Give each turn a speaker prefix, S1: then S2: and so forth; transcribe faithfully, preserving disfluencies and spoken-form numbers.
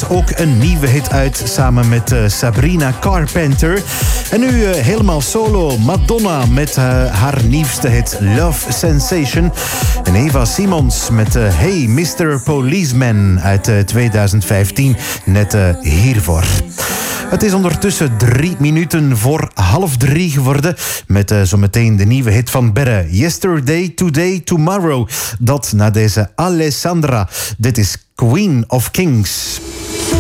S1: ook een nieuwe hit uit samen met uh, Sabrina Carpenter. En nu uh, helemaal solo Madonna met uh, haar nieuwste hit Love Sensation. En Eva Simons met uh, Hey mister Policeman uit uh, tweeduizend vijftien. Net uh, hiervoor. Het is ondertussen drie minuten voor half drie geworden. Met uh, zometeen de nieuwe hit van Berre. Yesterday, Today, Tomorrow. Dat na deze Alessandra. Dit is Queen of Kings.